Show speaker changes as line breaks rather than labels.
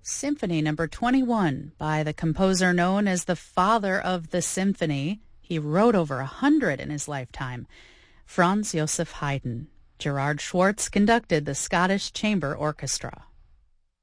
Symphony number 21 by the composer known as the father of the symphony. He wrote over 100 in his lifetime. Franz Joseph Haydn. Gerard Schwartz conducted the Scottish Chamber Orchestra.